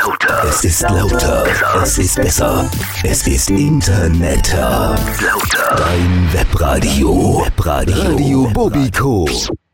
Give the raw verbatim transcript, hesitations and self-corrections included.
lauter. Es ist lauter. Es ist besser. Es ist Internetter. Lauter. Dein Webradio. Webradio. Radio Bobiko.